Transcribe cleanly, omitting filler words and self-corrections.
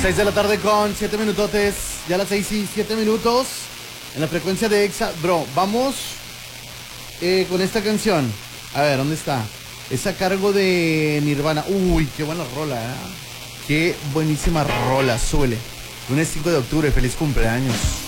6 de la tarde con 7 minutotes, ya las 6 y 7 minutos en la frecuencia de Exa. Bro, vamos con esta canción. A ver, ¿dónde está? Es a cargo de Nirvana. Uy, qué buena rola, ¿eh? Qué buenísima rola, súbele. Lunes 5 de octubre, feliz cumpleaños.